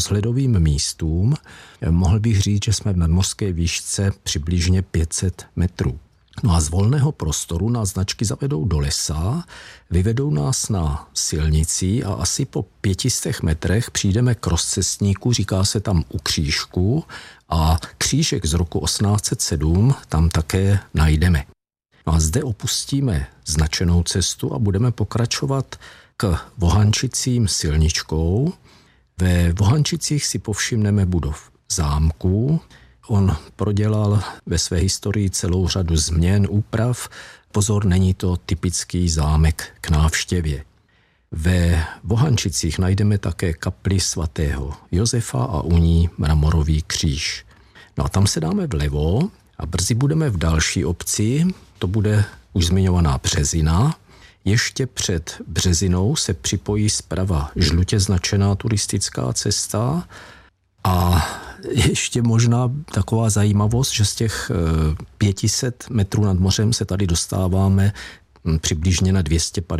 rozhledovým místům. Mohl bych říct, že jsme v nadmořské výšce přibližně 500 metrů. No a z volného prostoru nás značky zavedou do lesa, vyvedou nás na silnici a asi po 500 metrech přijdeme k rozcestníku, říká se tam u křížku, a křížek z roku 1807 tam také najdeme. No a zde opustíme značenou cestu a budeme pokračovat k Vohančicím silničkou. Ve Vohančicích si povšimneme budov zámku. On prodělal ve své historii celou řadu změn, úprav. Pozor, není to typický zámek k návštěvě. Ve Vohančicích najdeme také kapli svatého Josefa a u ní mramorový kříž. No a tam se dáme vlevo a brzy budeme v další obci, to bude už zmiňovaná Březina. Ještě před Březinou se připojí zprava žlutě značená turistická cesta a ještě možná taková zajímavost, že z těch 500 metrů nad mořem se tady dostáváme přibližně na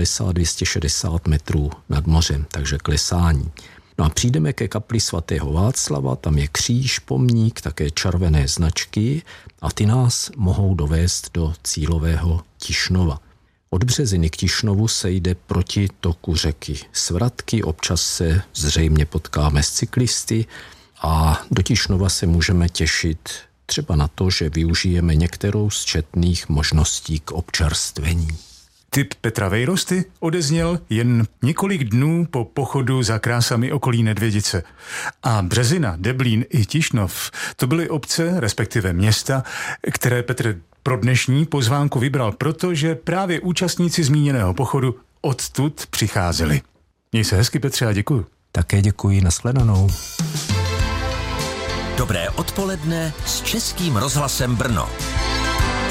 250-260 metrů nad mořem, takže klesání. No a přijdeme ke kapli svatého Václava, tam je kříž, pomník, také červené značky a ty nás mohou dovést do cílového Tišnova. Od Březiny k Tišnovu se jde proti toku řeky Svratky, občas se zřejmě potkáme s cyklisty a do Tišnova se můžeme těšit třeba na to, že využijeme některou z četných možností k občerstvení. Tip Petra Vejrosty odezněl jen několik dnů po pochodu za krásami okolí Nedvědice. A Březina, Deblín i Tišnov, to byly obce, respektive města, které Petr pro dnešní pozvánku vybral, protože právě účastníci zmíněného pochodu odtud přicházeli. Měj se hezky, Petře, a děkuju. Také děkuji, nashledanou. Dobré odpoledne s Českým rozhlasem Brno.